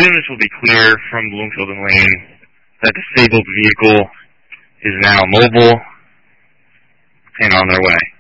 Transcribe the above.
units will be clear from Bloomfield and Lane. That disabled vehicle is now mobile and on their way.